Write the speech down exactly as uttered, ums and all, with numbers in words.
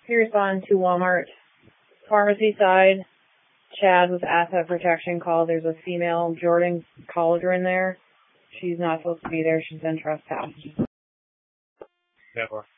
He responded to Walmart pharmacy side. Chad with asset protection called. There's a female Jordan Cauldron there. She's not supposed to be there. She's been trespassed. Never.